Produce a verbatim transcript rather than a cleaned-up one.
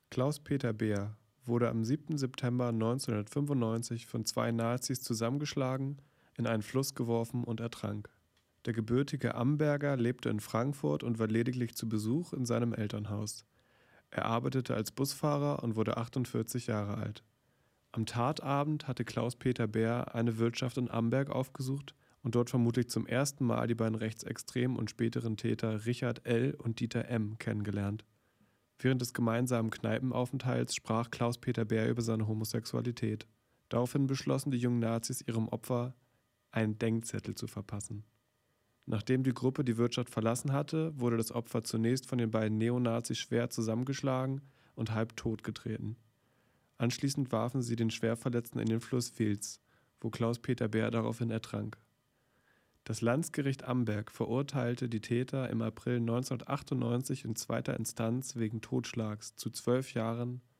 Klaus-Peter Beer wurde am siebten September neunzehnhundertfünfundneunzig von zwei Nazis zusammengeschlagen, in einen Fluss geworfen und ertrank. Der gebürtige Amberger lebte in Frankfurt und war lediglich zu Besuch in seinem Elternhaus. Er arbeitete als Busfahrer und wurde achtundvierzig Jahre alt. Am Tatabend hatte Klaus-Peter Beer eine Wirtschaft in Amberg aufgesucht und dort vermutlich zum ersten Mal die beiden rechtsextremen und späteren Täter Richard L. und Dieter M. kennengelernt. Während des gemeinsamen Kneipenaufenthalts sprach Klaus-Peter Beer über seine Homosexualität. Daraufhin beschlossen die jungen Nazis, ihrem Opfer einen Denkzettel zu verpassen. Nachdem die Gruppe die Wirtschaft verlassen hatte, wurde das Opfer zunächst von den beiden Neonazis schwer zusammengeschlagen und halb totgetreten. Anschließend warfen sie den Schwerverletzten in den Fluss Vils, wo Klaus-Peter Beer daraufhin ertrank. Das Landgericht Amberg verurteilte die Täter im April neunzehnhundertachtundneunzig in zweiter Instanz wegen Totschlags zu zwölf Jahren